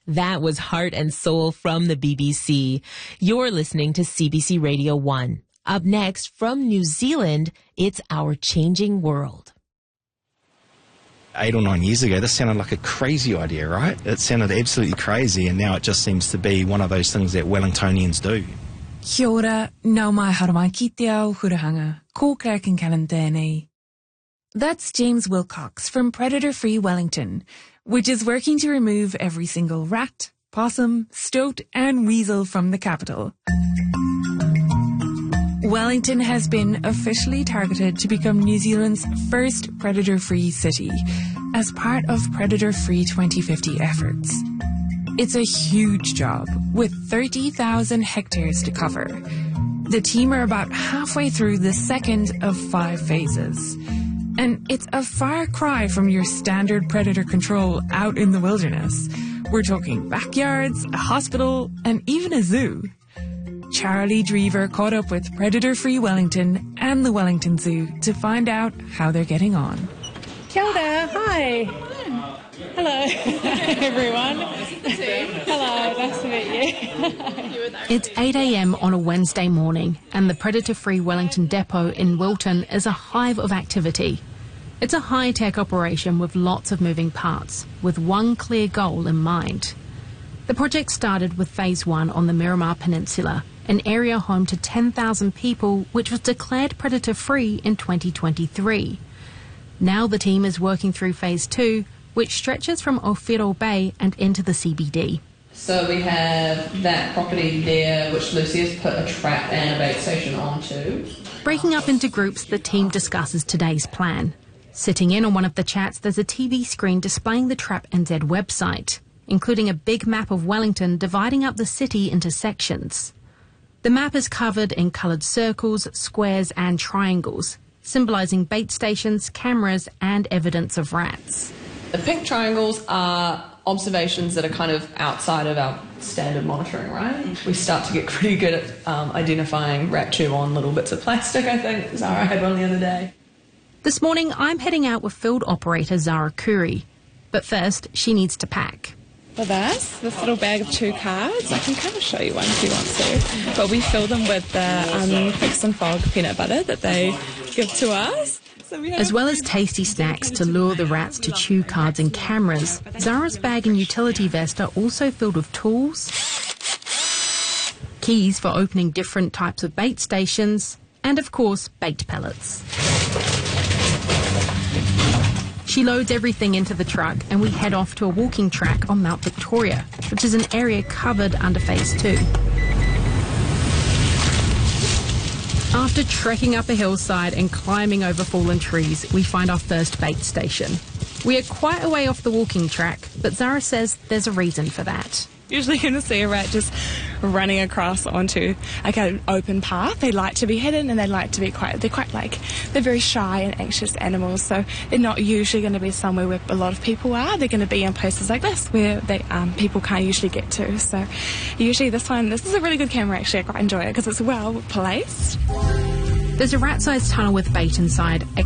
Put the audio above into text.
That was Heart and Soul from the BBC. You're listening to CBC Radio 1. Up next, from New Zealand, it's Our Changing World. 8 or 9 years ago, this sounded like a crazy idea, right? It sounded absolutely crazy, and now it just seems to be one of those things that Wellingtonians do. Kia ora, nau mai haramai ki te ao hurahanga, ko Kraken Kalantene. That's James Wilcox from Predator Free Wellington, which is working to remove every single rat, possum, stoat and weasel from the capital. Wellington has been officially targeted to become New Zealand's first predator-free city as part of Predator Free 2050 efforts. It's a huge job with 30,000 hectares to cover. The team are about halfway through the second of 5 phases. And it's a far cry from your standard predator control out in the wilderness. We're talking backyards, a hospital, and even a zoo. Charlie Drever caught up with Predator Free Wellington and the Wellington Zoo to find out how they're getting on. Kia ora, hi. Hello, everyone. Hello, nice to meet you. It's 8 a.m. on a Wednesday morning, and the Predator Free Wellington depot in Wilton is a hive of activity. It's a high-tech operation with lots of moving parts, with one clear goal in mind. The project started with Phase 1 on the Miramar Peninsula, an area home to 10,000 people which was declared predator-free in 2023. Now the team is working through Phase 2, which stretches from Owhiro Bay and into the CBD. So we have that property there, which Lucy has put a trap and a bait station onto. Breaking up into groups, the team discusses today's plan. Sitting in on one of the chats, there's a TV screen displaying the Trap NZ website, including a big map of Wellington dividing up the city into sections. The map is covered in coloured circles, squares and triangles, symbolising bait stations, cameras and evidence of rats. The pink triangles are observations that are kind of outside of our standard monitoring, right? We start to get pretty good at identifying rat tube on little bits of plastic, I think. Zara had one the other day. This morning, I'm heading out with field operator Zara Curry. But first, she needs to pack. With us, this little bag of 2 cards, I can kind of show you one if you want to. But we fill them with the Fix and Fog peanut butter that they give to us. As well as tasty snacks to lure the rats to chew cards and cameras, Zara's bag and utility vest are also filled with tools, keys for opening different types of bait stations, and of course, baked pellets. She loads everything into the truck and we head off to a walking track on Mount Victoria, which is an area covered under Phase 2. After trekking up a hillside and climbing over fallen trees, we find our first bait station. We are quite a way off the walking track, but Zara says there's a reason for that. Usually going to see a rat just running across onto like an open path. They like to be hidden and they like to be they're very shy and anxious animals, so they're not usually going to be somewhere where a lot of people are. They're going to be in places like this where people can't usually get to. So usually this is a really good camera actually. I quite enjoy it because it's well placed. There's a rat-sized tunnel with bait inside, a